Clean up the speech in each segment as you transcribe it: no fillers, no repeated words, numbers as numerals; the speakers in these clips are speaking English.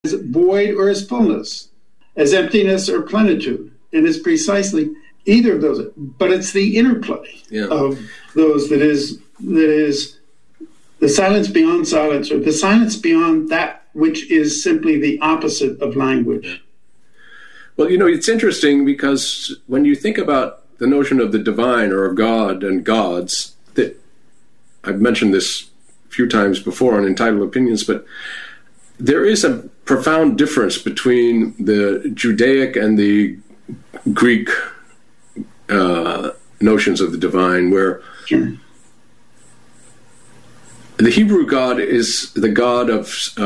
as void or as fullness, as emptiness or plenitude. And it's precisely either of those, but it's the interplay of those that is the silence beyond silence, or the silence beyond that which is simply the opposite of language. Well, it's interesting because when you think about the notion of the divine or of God and gods, that I've mentioned this a few times before on Entitled Opinions, but there is a profound difference between the Judaic and the Greek notions of the divine, where the Hebrew God is the God of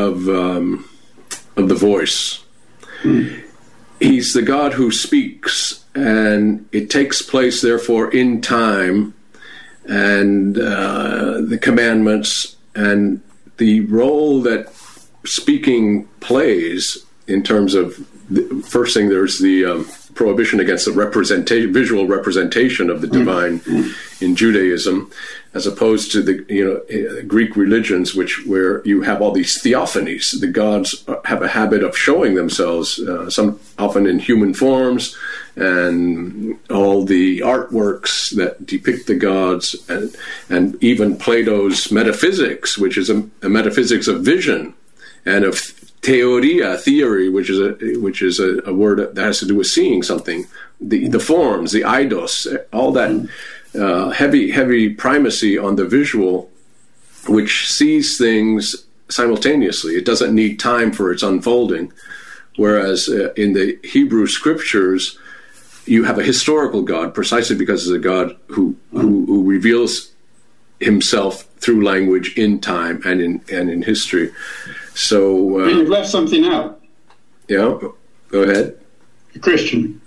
the voice. He's the God who speaks, and it takes place, therefore, in time, and the commandments and the role that speaking plays in terms of first thing, there's the prohibition against the visual representation of the divine in Judaism, as opposed to the Greek religions, where you have all these theophanies. The gods have a habit of showing themselves, often in human forms, and all the artworks that depict the gods, and even Plato's metaphysics, which is a metaphysics of vision and of theory, which is a word that has to do with seeing something. The forms, the eidos, all that heavy primacy on the visual, which sees things simultaneously. It doesn't need time for its unfolding. Whereas in the Hebrew scriptures, you have a historical God, precisely because it's a God who reveals himself through language in time and in history. So and you've left something out. Yeah, go ahead. The Christian.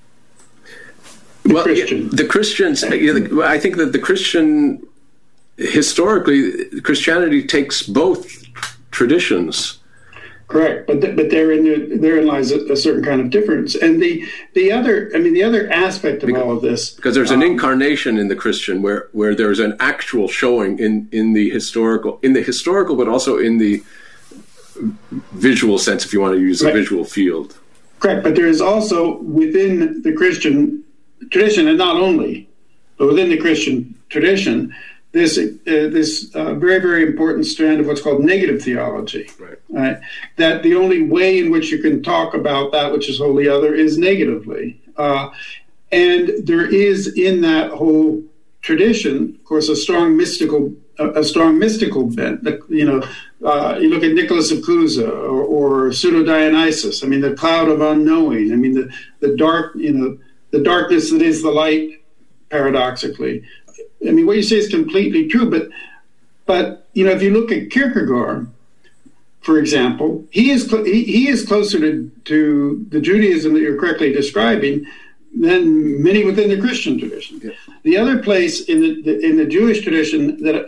The Christians. I think that the Christian, historically, Christianity takes both traditions. Correct, but therein lies a certain kind of difference. And the other aspect of all of this, because there's an incarnation in the Christian where there's an actual showing in the historical, but also in the visual sense, if you want to use a visual field. Correct, but there is also within the Christian tradition, and not only, but within the Christian tradition, this very, very important strand of what's called negative theology. Right? That the only way in which you can talk about that which is wholly other is negatively. And there is in that whole tradition, of course, a strong mystical bent. You look at Nicholas of Cusa or Pseudo-Dionysus. I mean, the cloud of unknowing. I mean, the darkness that is the light, paradoxically. I mean, what you say is completely true, but if you look at Kierkegaard, for example, he is closer to the Judaism that you're correctly describing than many within the Christian tradition. Yeah. The other place in the Jewish tradition that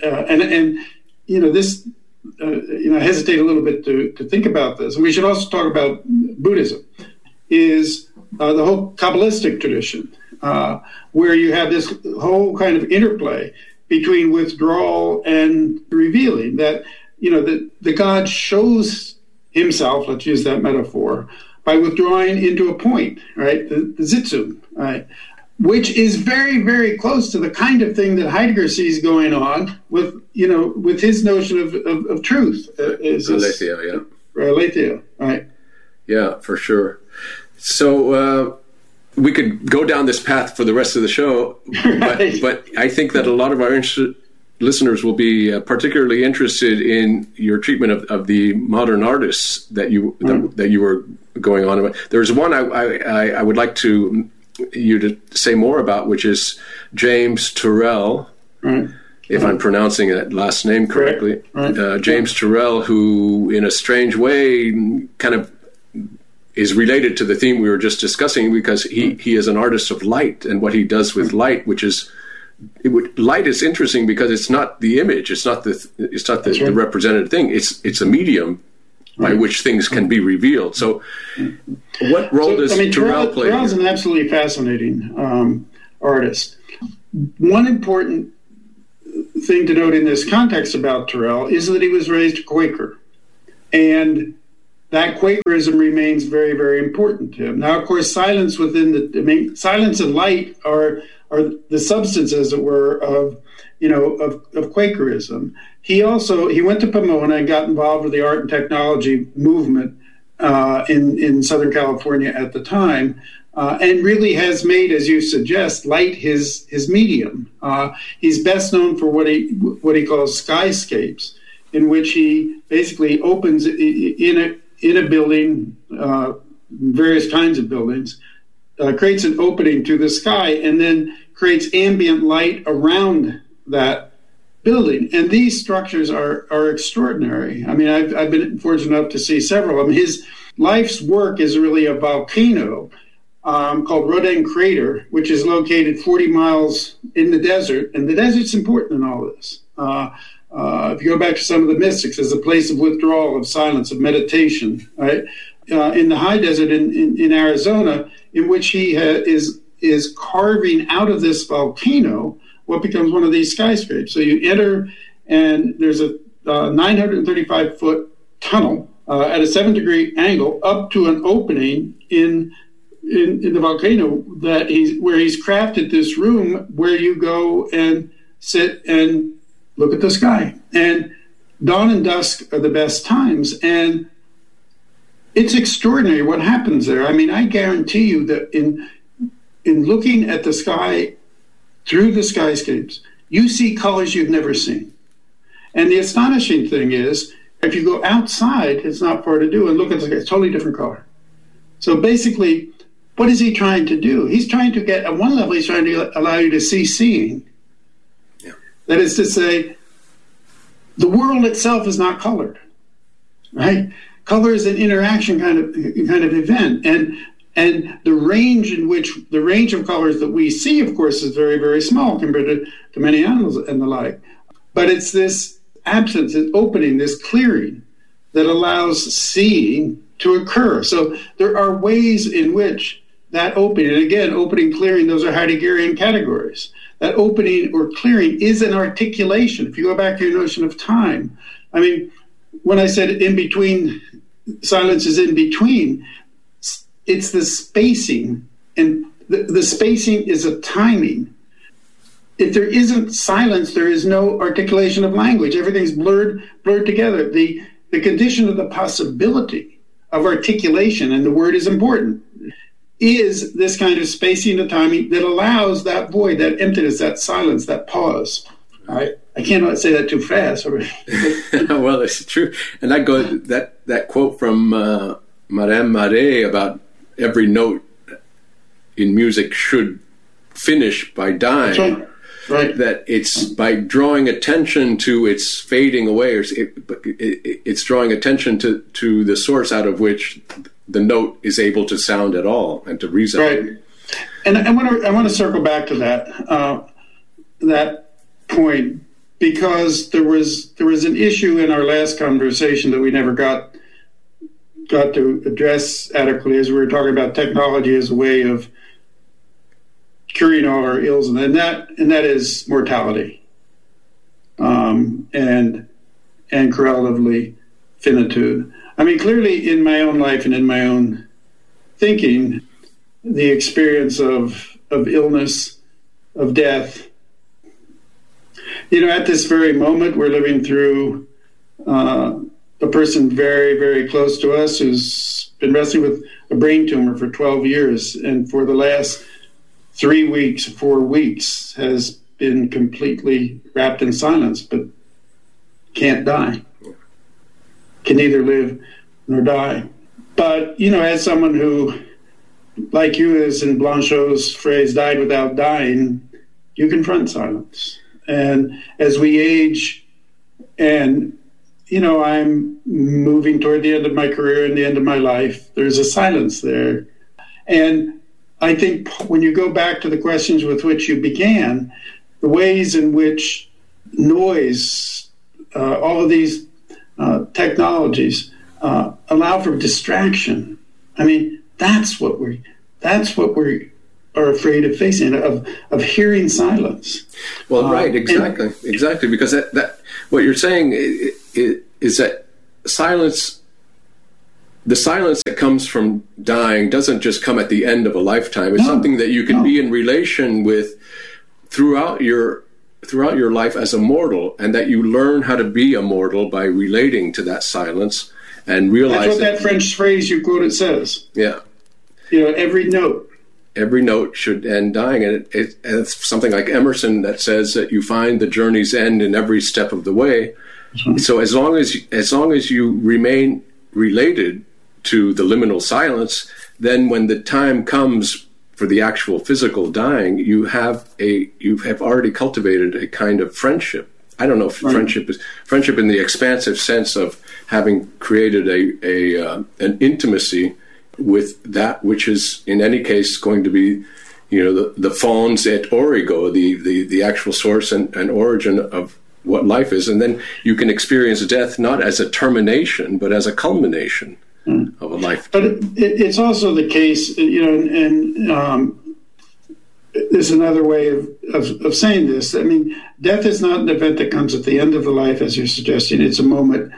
I hesitate a little bit to think about this. And we should also talk about Buddhism. Is the whole Kabbalistic tradition, where you have this whole kind of interplay between withdrawal and revealing, that the God shows himself, let's use that metaphor, by withdrawing into a point, right? The Zitzum, right? Which is very, very close to the kind of thing that Heidegger sees going on with his notion of truth. Aletheia, Aletheia, right? Yeah, for sure. So we could go down this path for the rest of the show, right. but I think that a lot of our listeners will be particularly interested in your treatment of the modern artists that you were going on about. There's one I would like you to say more about, which is James Turrell, if I'm pronouncing that last name correctly. Right. James Turrell, who in a strange way kind of is related to the theme we were just discussing, because he is an artist of light, and what he does with light, light is interesting because it's not the image, it's not the represented thing. It's a medium by which things can be revealed. So, what role does Turrell play? Turrell's an absolutely fascinating artist. One important thing to note in this context about Turrell is that he was raised Quaker, and that Quakerism remains very, very important to him. Now, of course, silence silence and light are the substance, as it were, of Quakerism. He went to Pomona and got involved with the art and technology movement in Southern California at the time, and really has made, as you suggest, light his medium. He's best known for what he calls skyscapes, in which he basically opens in a building, various kinds of buildings, creates an opening to the sky, and then creates ambient light around that building. And these structures are extraordinary. I mean, I've been fortunate enough to see several of them. His life's work is really a volcano called Rodin Crater, which is located 40 miles in the desert. And the desert's important in all this. If you go back to some of the mystics, as a place of withdrawal, of silence, of meditation, right? In the high desert in Arizona, in which he is carving out of this volcano what becomes one of these skyscrapers. So you enter, and there's a 935-foot tunnel at a 7-degree angle up to an opening in the volcano where he's crafted this room where you go and sit and look at the sky. And dawn and dusk are the best times. And it's extraordinary what happens there. I mean, I guarantee you that in looking at the sky through the skyscapes, you see colors you've never seen. And the astonishing thing is, if you go outside, it's not far to do, and look at the sky, it's a totally different color. So basically, what is he trying to do? He's trying to get, at one level, he's trying to allow you to see seeing. Yeah. That is to say, the world itself is not colored, right? Color is an interaction kind of event, and the range of colors that we see, of course, is very, very small compared to many animals and the like. But it's this absence, this opening, this clearing that allows seeing to occur. So there are ways in which that opening, and again, opening, clearing, those are Heideggerian categories. That opening or clearing is an articulation. If you go back to your notion of time, I mean, when I said in between, silence is in between, it's the spacing, and the spacing is a timing. If there isn't silence, there is no articulation of language. Everything's blurred together. The condition of the possibility of articulation, and the word is important, is this kind of spacing and timing that allows that void, that emptiness, that silence, that pause. All right? I can't say that too fast. Well, it's true. And that quote from Madame Marais about every note in music should finish by dying. That's right. Right. That it's by drawing attention to its fading away, or it's drawing attention to the source out of which the note is able to sound at all and to resound. Right. And I want to circle back to that point, because there was an issue in our last conversation that we never got to address adequately, as we were talking about technology as a way of curing all our ills, and that is mortality, and correlatively finitude. I mean, clearly in my own life and in my own thinking, the experience of illness, of death, at this very moment, we're living through a person very, very close to us who's been wrestling with a brain tumor for 12 years, and for the last 4 weeks has been completely wrapped in silence, but can't die. Can neither live nor die. But, as someone who, like you, is in Blanchot's phrase, died without dying, you confront silence. And as we age, and, I'm moving toward the end of my career and the end of my life, there's a silence there. And I think when you go back to the questions with which you began, the ways in which noise, all of these technologies allow for distraction. I mean, that's what we are afraid of facing, of hearing silence. Well, right, exactly, because that what you're saying is that silence the silence that comes from dying doesn't just come at the end of a lifetime. It's something that you can be in relation with throughout your life as a mortal, and that you learn how to be a mortal by relating to that silence and realize. That's what that French phrase you quoted says. Yeah. Every note should end dying. And it's something like Emerson that says that you find the journey's end in every step of the way. Mm-hmm. So as long as you remain related to the liminal silence, then when the time comes for the actual physical dying, you have already cultivated a kind of friendship. I don't know if friendship in the expansive sense of having created an intimacy with that which is in any case going to be, the fons et origo, the actual source and origin of what life is. And then you can experience death not as a termination, but as a culmination of a life. But it's also the case, and there's another way of saying this. I mean, death is not an event that comes at the end of the life, as you're suggesting. It's a moment.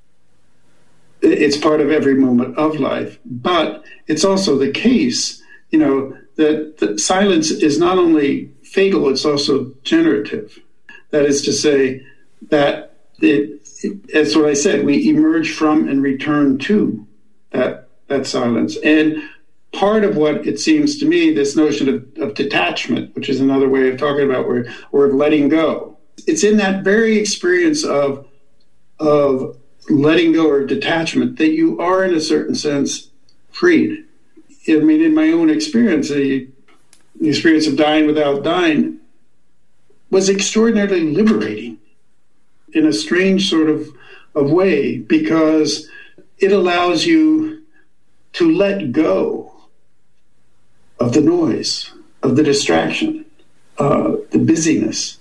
It's part of every moment of life. But it's also the case, that silence is not only fatal, it's also generative. That is to say that that's what I said, we emerge from and return to that silence. And part of what it seems to me, this notion of detachment, which is another way of talking about or of letting go, it's in that very experience of letting go or detachment that you are, in a certain sense, freed. I mean, in my own experience, the experience of dying without dying was extraordinarily liberating in a strange sort of way, because it allows you to let go of the noise, of the distraction, the busyness.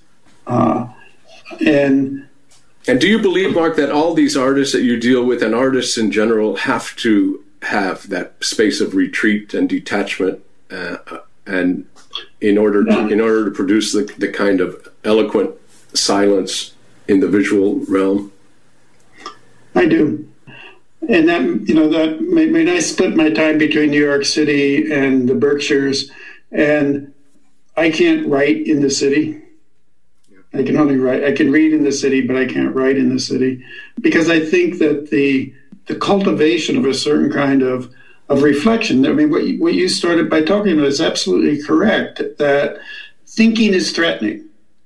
And do you believe, Mark, that all these artists that you deal with and artists in general have to have that space of retreat and detachment, and in order to produce the kind of eloquent silence in the visual realm? I do. And that made I split my time between New York City and the Berkshires, and I can't write in the city. I can only write. I can read in the city, but I can't write in the city, because I think that the cultivation of a certain kind of reflection. I mean, what you started by talking about is absolutely correct. That thinking is threatening.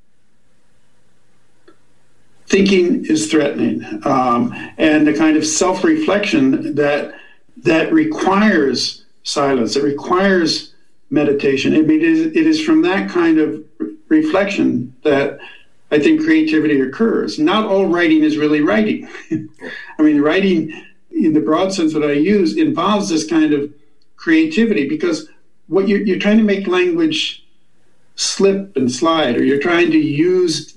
Thinking is threatening, and the kind of self-reflection that requires silence, it requires meditation. I mean, it is from that kind of reflection that I think creativity occurs. Not all writing is really writing. I mean, writing, in the broad sense that I use, involves this kind of creativity, because what you're trying to make language slip and slide, or you're trying to use,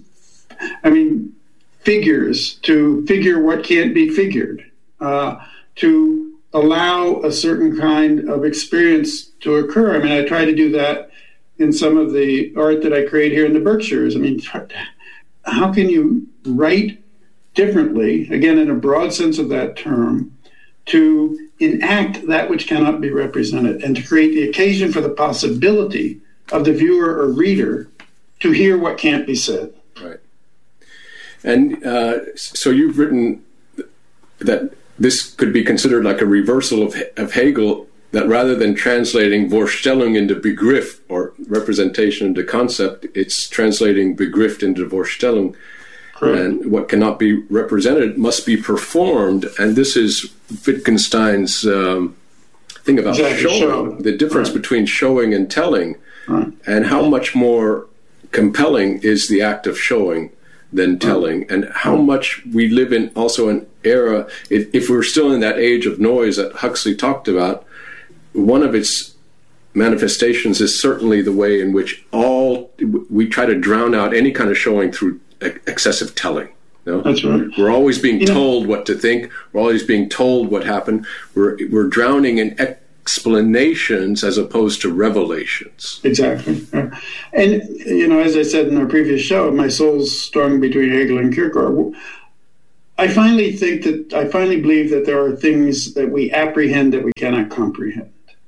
figures to figure what can't be figured, to allow a certain kind of experience to occur. I mean, I try to do that in some of the art that I create here in the Berkshires. I mean, how can you write differently, again, in a broad sense of that term, to enact that which cannot be represented, and to create the occasion for the possibility of the viewer or reader to hear what can't be said? Right. And so you've written that this could be considered like a reversal of Hegel, that rather than translating Vorstellung into Begriff, or representation into concept, it's translating Begriff into Vorstellung. Correct. And what cannot be represented must be performed. And this is Wittgenstein's thing about showing, the difference between showing and telling, and how much more compelling is the act of showing than telling, and how much we live in also an era, if we're still in that age of noise that Huxley talked about, one of its manifestations is certainly the way in which we try to drown out any kind of showing through excessive telling. No? That's right. We're always being told what to think. We're always being told what happened. We're drowning in explanations as opposed to revelations. Exactly. And, as I said in our previous show, my soul's strung between Hegel and Kierkegaard. I finally believe that there are things that we apprehend that we cannot comprehend.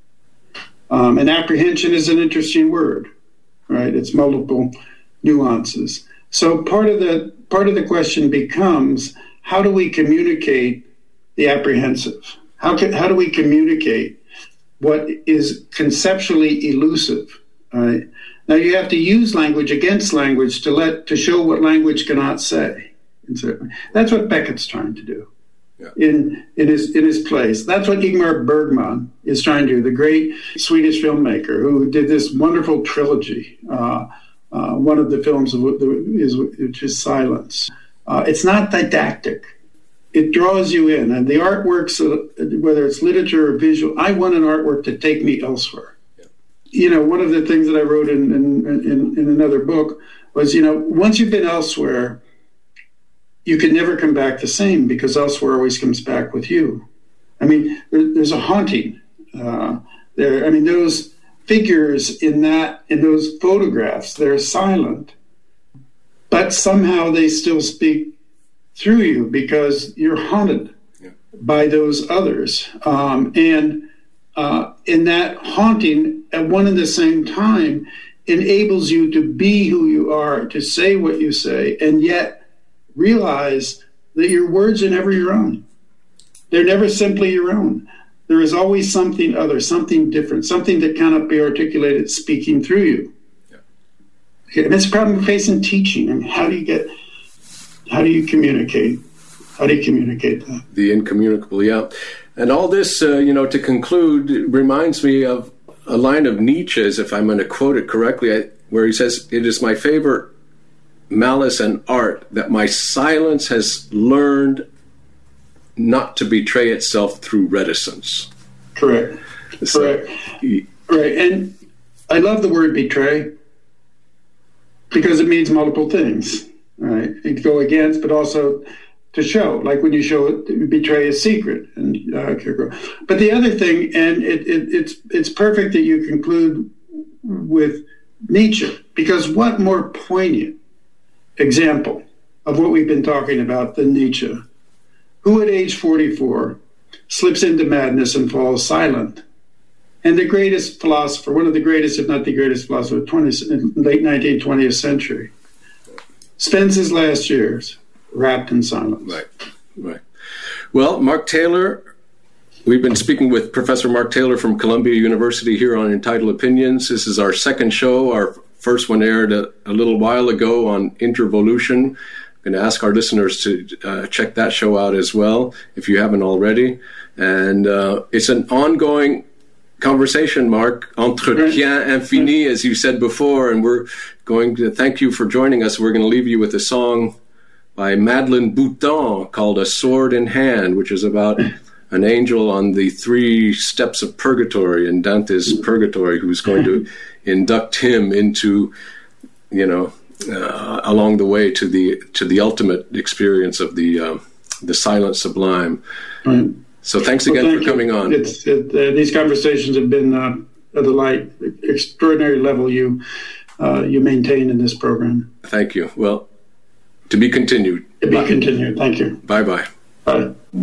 And apprehension is an interesting word, right? It's multiple nuances. So part of the question becomes, how do we communicate the apprehensive? How do we communicate what is conceptually elusive? Right? Now you have to use language against language to show what language cannot say. And so that's what Beckett's trying to do in his plays. That's what Ingmar Bergman is trying to do, the great Swedish filmmaker who did this wonderful trilogy. One of the films which is Silence. It's not didactic. It draws you in. And the artworks, whether it's literature or visual, I want an artwork to take me elsewhere. Yeah. You know, one of the things that I wrote in another book was, you know, once you've been elsewhere, you can never come back the same, because elsewhere always comes back with you. I mean, there's a haunting there. I mean, those figures in those photographs, they're silent, but somehow they still speak through you because you're haunted by those others. And in that haunting, at one and the same time, enables you to be who you are, to say what you say, and yet realize that your words are never your own. They're never simply your own. There is always something other, something different, something that cannot be articulated speaking through you. Yeah. Okay, and it's a problem we face in teaching. I mean, how do you communicate? How do you communicate that? The incommunicable, yeah. And all this, to conclude, reminds me of a line of Nietzsche's, if I'm going to quote it correctly, where he says, "It is my favorite malice and art that my silence has learned not to betray itself through reticence." Correct. Correct. Right. And I love the word betray because it means multiple things. Right. It go against, but also to show, like when you betray a secret. And but the other thing, and it's perfect that you conclude with Nietzsche, because what more poignant example of what we've been talking about than Nietzsche, who at age 44 slips into madness and falls silent. And the greatest philosopher, one of the greatest, if not the greatest philosopher of the late 19th, 20th century, spends his last years wrapped in silence. Right. Well, Mark Taylor, we've been speaking with Professor Mark Taylor from Columbia University here on Entitled Opinions. This is our second show. Our first one aired a little while ago on intervolution. I'm going to ask our listeners to check that show out as well, if you haven't already. And it's an ongoing conversation, Mark, entretien infini, as you said before, and we're going to thank you for joining us. We're going to leave you with a song by Madeleine Bouton called A Sword in Hand, which is about an angel on the 3 steps of purgatory in Dante's Purgatory, who's going to induct him into, along the way to the ultimate experience of the silent sublime. Right. So thanks again for coming on. These conversations have been of the extraordinary level you maintain in this program. Thank you. Well, to be continued. To be continued. Thank you. Bye-bye. Bye.